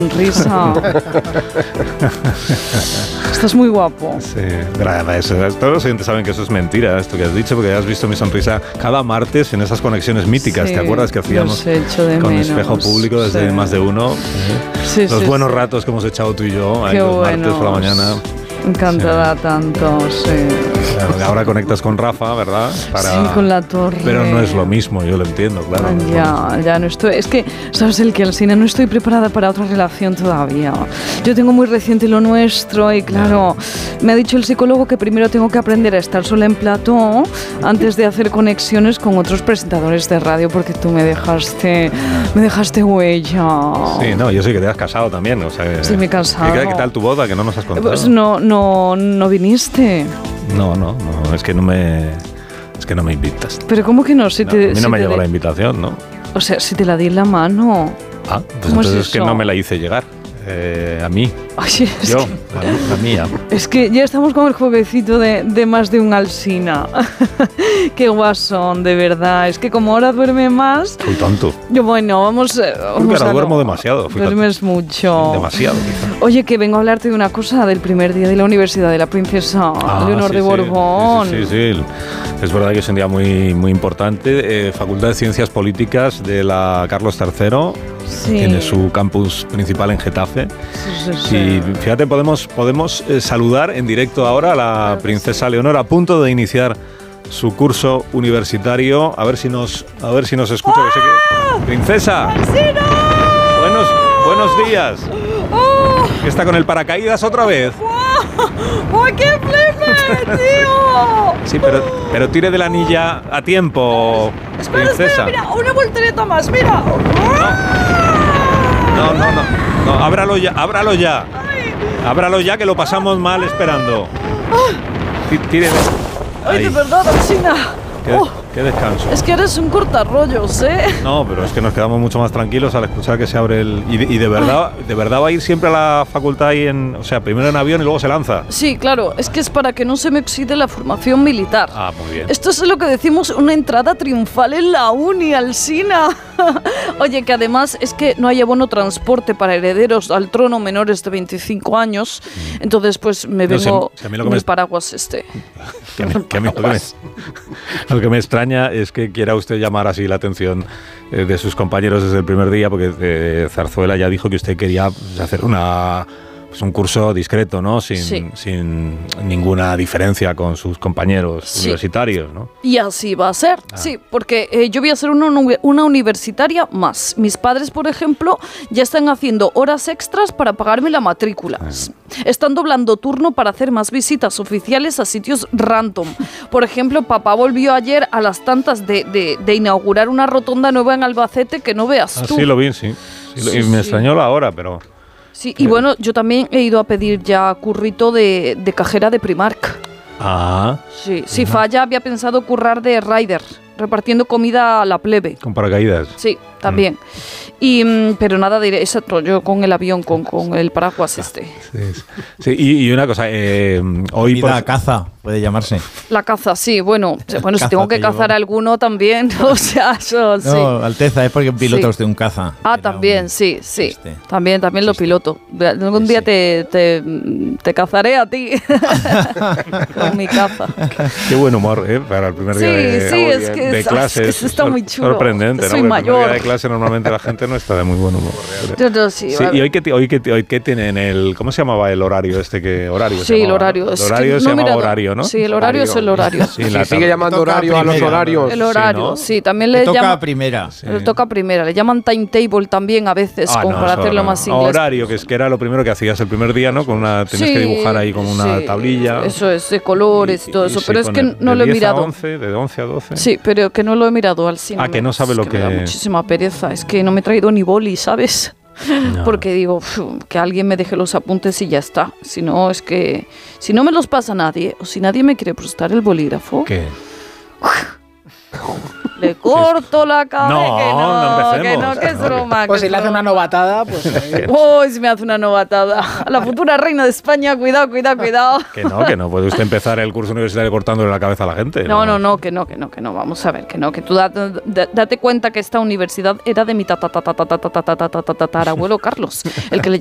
Risa. Estás muy guapo. Sí, todos los oyentes saben que eso es mentira, esto que has dicho, porque has visto mi sonrisa cada martes en esas conexiones míticas. Sí, ¿te acuerdas que hacíamos con menos. Espejo Público desde más de uno? Sí, los buenos ratos que hemos echado tú y yo ahí los martes por la mañana. Encantada tanto, sí. Claro, ahora conectas con Rafa, ¿verdad? Sí, con la torre. Pero no es lo mismo, yo lo entiendo, claro. Ya no estoy. Es que, ¿sabes el que Alsina? No estoy preparada para otra relación todavía. Yo tengo muy reciente lo nuestro y claro, me ha dicho el psicólogo que primero tengo que aprender a estar sola en plató antes de hacer conexiones con otros presentadores de radio, porque tú me dejaste huella. Sí, no, yo sé que te has casado también, o sea. Sí, me he casado. ¿Qué tal tu boda? Que no nos has contado. Pues no viniste. No, es que no me invitas. Pero ¿cómo que no? Si a mí no me llegó la invitación, ¿no? O sea, si te la di en la mano. Ah, pues entonces es que no me la hice llegar. A mí. Oye, la mía. Es que ya estamos con el jueguecito de más de un Alsina. Qué guasón, de verdad. Es que como ahora duerme más... Soy tonto. Vamos ahora duermo demasiado. Duermes mucho. Demasiado, quizá. Oye, que vengo a hablarte de una cosa del primer día de la Universidad de la Princesa Leonor de Borbón. Sí. Es verdad que es un día muy, muy importante. Facultad de Ciencias Políticas de la Carlos III. Sí. Tiene su campus principal en Getafe. Sí. Y fíjate, podemos saludar en directo ahora a la princesa Leonor a punto de iniciar su curso universitario. A ver si nos escucha. ¡Oh! Que sé que... ¡Princesa! ¡Alsina! Buenos días. ¡Oh! ¿Está con el paracaídas otra vez? ¡Oh, qué flipe, tío! Sí, pero tire de la anilla a tiempo, princesa. Espera, una voltereta más, mira. No, ábralo ya. Ábralo ya, que lo pasamos mal esperando. Tire. Ay, de verdad, Alsina. Qué descanso. Es que eres un cortarrollos, ¿eh? No, pero es que nos quedamos mucho más tranquilos al escuchar que se abre el... Y de verdad va a ir siempre a la facultad ahí primero en avión y luego se lanza. Sí, claro, es que es para que no se me oxide la formación militar. Ah, muy bien. Esto es lo que decimos una entrada triunfal en la uni, Alsina. Oye, que además es que no hay abono transporte para herederos al trono menores de 25 años, entonces pues me vengo con el paraguas este. Lo que me extraña es que quiera usted llamar así la atención de sus compañeros desde el primer día, porque Zarzuela ya dijo que usted quería hacer un curso discreto, ¿no? Sin ninguna diferencia con sus compañeros universitarios, ¿no? Y así va a ser, sí, porque yo voy a ser una universitaria más. Mis padres, por ejemplo, ya están haciendo horas extras para pagarme la matrícula. Están doblando turno para hacer más visitas oficiales a sitios random. Por ejemplo, papá volvió ayer a las tantas de inaugurar una rotonda nueva en Albacete que no veas tú. Sí, lo vi, sí. Y me extrañó la hora, pero... Sí, y bueno, yo también he ido a pedir ya currito de cajera de Primark. Ah. Sí, si falla, había pensado currar de rider, repartiendo comida a la plebe. ¿Con paracaídas? Sí, también. Pero nada de exacto, yo con el avión, con el paraguas este. Sí, y una cosa, hoy... Comida caza, puede llamarse. La caza, sí, bueno, si tengo que cazar alguno también, o sea, eso sí. No, Alteza, es porque pilota usted un caza. Ah, también, sí. También lo piloto. Algún día te cazaré a ti con mi caza. Qué buen humor, para el primer día de clase. Es que está muy chulo. Sorprendente, soy ¿no? mayor. El primer día de clase normalmente la gente no está de muy buen humor. Sí, ¿Y hoy qué tienen el... ¿Cómo se llamaba el horario este que... Horario sí, el horario. ¿no? El horario se llama horario, ¿no? Sí, el horario es el horario. Sí, se sigue llamando horario a los horarios. El horario, sí, también le toca primera. Le toca primera. Le llaman timetable también a veces, para hacerlo más inglés. Horario, que era lo primero que hacías el primer día, ¿no? Tenías que dibujar ahí con una tablilla. Eso es, de colores y todo eso. Pero es que no lo he mirado. De 11 a 12. Sí, pero que no lo he mirado al cine. Que no sabe lo que... Me da muchísima pereza. Es que no me he traído ni boli, ¿sabes? No. Porque digo, que alguien me deje los apuntes y ya está. Si no, es que... Si no me los pasa nadie, o si nadie me quiere prestar el bolígrafo... ¿Qué? Le corto la cabeza. No que empecemos. que es broma. Pues si le hace una novatada, pues... Uy, si me hace una novatada. A la futura reina de España, cuidado. Que no puede usted empezar el curso universitario cortándole la cabeza a la gente. No, que no. Vamos a ver, que no. Que tú date cuenta que esta universidad era de mi tatarabuelo Carlos, el que le